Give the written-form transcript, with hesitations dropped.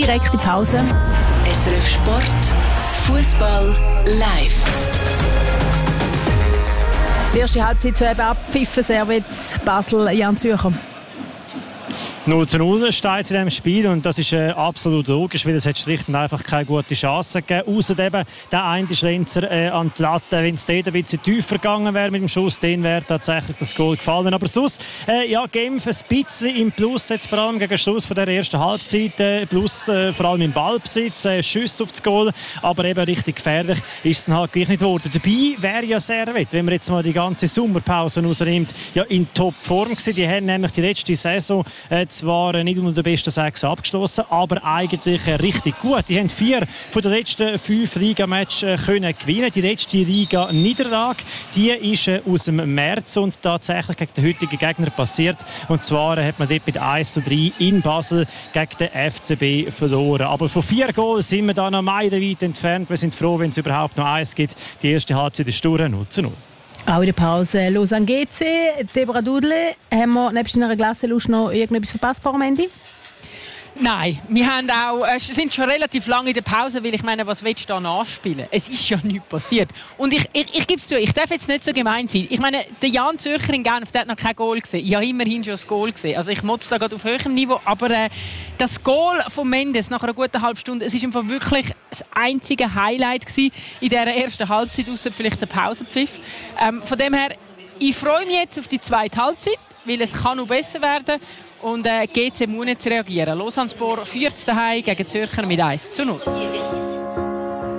direkt in die Pause. SRF Sport, Fußball live. Die erste Halbzeit soeben abpfiffen, Servet Basel, Jan Zürcher. 0:0 steht in diesem Spiel und das ist absolut logisch, weil es hat schlicht und einfach keine gute Chance gegeben. Außer eben der eine Schlenzer an die Latte. Wenn es dort ein bisschen tiefer gegangen wäre mit dem Schuss, dann wäre tatsächlich das Goal gefallen. Aber sonst, Genf ein bisschen im Plus, jetzt vor allem gegen Schluss von der ersten Halbzeit. Plus vor allem im Ballbesitz, Schüsse auf das Goal, aber eben richtig gefährlich ist es dann halt gleich nicht geworden. Dabei wäre ja Servet, wenn man jetzt mal die ganze Sommerpause rausnimmt, ja in Topform gewesen. Die haben nämlich die letzte Saison zwar nicht unter den besten 6 abgeschlossen, aber eigentlich richtig gut. Die haben 4 von den letzten 5 Ligamatches können gewinnen. Die letzte Liga-Niederlage, die ist aus dem März und tatsächlich gegen den heutigen Gegner passiert. Und zwar hat man dort mit 1:3 in Basel gegen den FCB verloren. Aber von 4 Goals sind wir da noch meilenweit entfernt. Wir sind froh, wenn es überhaupt noch eins gibt. Die erste Halbzeit ist durch, 0:0. Auch in der Pause Lausanne GC, Deborah Dudle. Haben wir nebst einer Klassenlust noch irgendetwas verpasst vor dem Ende? Nein, wir haben auch, sind schon relativ lange in der Pause, weil ich meine, was willst du da nachspielen? Es ist ja nichts passiert. Und ich gebe es zu, ich darf jetzt nicht so gemein sein. Ich meine, der Jan Zürcher in Genf, der hat noch kein Goal gesehen. Ich habe immerhin schon das Goal gesehen. Also ich motze da gerade auf höherem Niveau. Aber das Goal von Mendes nach einer guten halben Stunde, es ist einfach wirklich das einzige Highlight gewesen in dieser ersten Halbzeit, ausser vielleicht der Pausenpfiff. Von dem her, ich freue mich jetzt auf die zweite Halbzeit, weil es kann noch besser werden. Und GC muss jetzt reagieren. Lausanne-Spor führt daheim gegen Zürcher mit 1:0.